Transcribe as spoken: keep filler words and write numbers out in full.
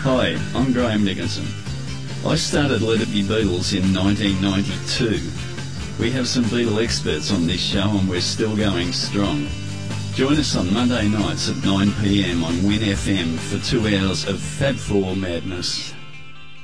Hi, I'm Graham Nicholson. I started Let It Be Beatles in nineteen ninety-two. We have some Beatle experts on this show and we're still going strong. Join us on Monday nights at nine p m on Win F M for two hours of Fab Four madness.